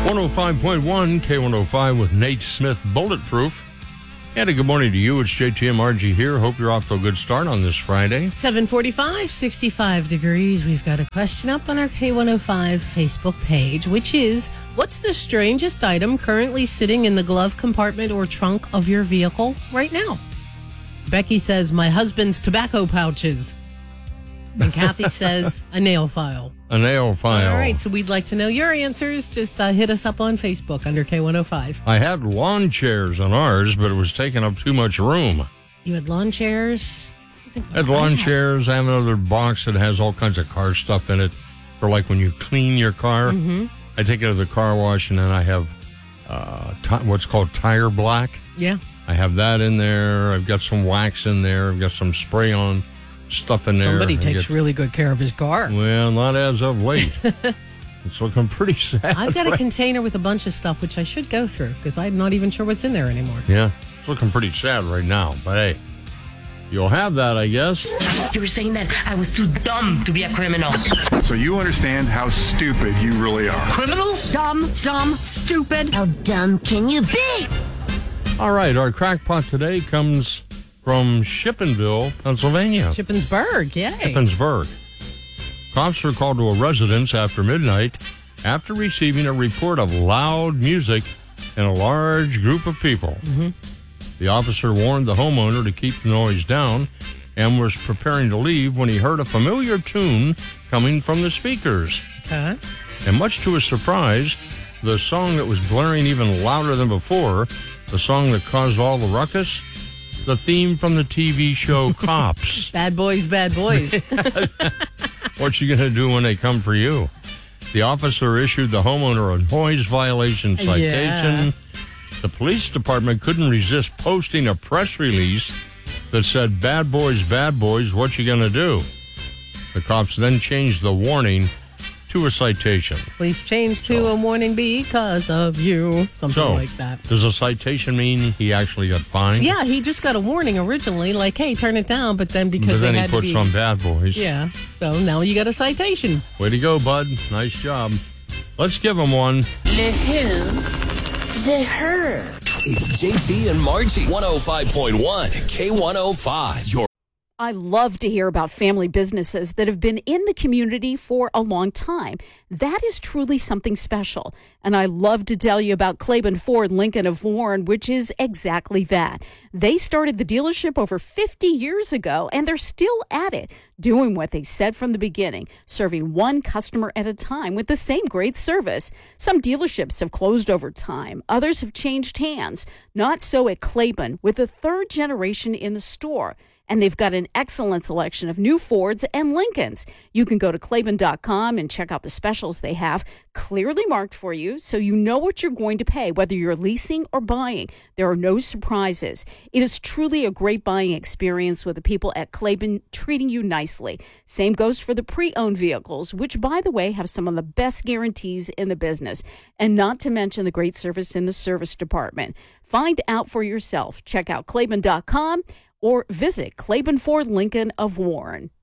105.1 K105 with Nate Smith, Bulletproof. And a good morning to you. It's JT and Margie here. Hope you're off to a good start on this Friday. 7:45, 65 degrees. We've got a question up on our K105 Facebook page, which is, what's the strangest item currently sitting in the glove compartment or trunk of your vehicle right now? Becky says, my husband's tobacco pouches. And Kathy says, a nail file. A nail file. All right, so we'd like to know your answers. Just hit us up on Facebook under K105. I had lawn chairs on ours, but it was taking up too much room. You had lawn chairs? I had lawn chairs. I have another box that has all kinds of car stuff in it for like when you clean your car. Mm-hmm. I take it to the car wash, and then I have what's called tire black. Yeah. I have that in there. I've got some wax in there. I've got some spray on stuff in there. Somebody takes really good care of his car. Well, not as of late. It's looking pretty sad. I've got a container with a bunch of stuff, which I should go through because I'm not even sure what's in there anymore. Yeah, it's looking pretty sad right now. But hey, you'll have that, I guess. You were saying that I was too dumb to be a criminal. So you understand how stupid you really are. Criminals? Dumb, stupid. How dumb can you be? All right, our crackpot today comes from Shippensville, Pennsylvania. Shippensburg, yay. Shippensburg. Cops were called to a residence after midnight after receiving a report of loud music in a large group of people. Mm-hmm. The officer warned the homeowner to keep the noise down and was preparing to leave when he heard a familiar tune coming from the speakers. Okay. And much to his surprise, the song that was blaring even louder than before, the song that caused all the ruckus, the theme from the TV show Cops. Bad boys, bad boys. What's you going to do when they come for you? The officer issued the homeowner a noise violation citation. Yeah. The police department couldn't resist posting a press release that said, bad boys, what you going to do? The cops then changed the warning to a citation. Please change to a warning because of you. Something like that. Does a citation mean he actually got fined? Yeah, he just got a warning originally, like, hey, turn it down, but then because he puts on bad boys. Yeah, so now you got a citation. Way to go, bud. Nice job. Let's give him one. Le who? The her. It's JT and Margie. 105.1 K105. Your I love to hear about family businesses that have been in the community for a long time. That is truly something special. And I love to tell you about Claiborne Ford Lincoln of Warren, which is exactly that. They started the dealership over 50 years ago, and they're still at it, doing what they said from the beginning, serving one customer at a time with the same great service. Some dealerships have closed over time. Others have changed hands. Not so at Claiborne, with the third generation in the store. And they've got an excellent selection of new Fords and Lincolns. You can go to Claiborne.com and check out the specials they have, clearly marked for you, so you know what you're going to pay, whether you're leasing or buying. There are no surprises. It is truly a great buying experience with the people at Claiborne treating you nicely. Same goes for the pre-owned vehicles, which, by the way, have some of the best guarantees in the business. And not to mention the great service in the service department. Find out for yourself. Check out Claiborne.com. or visit Claiborne Ford Lincoln of Warren.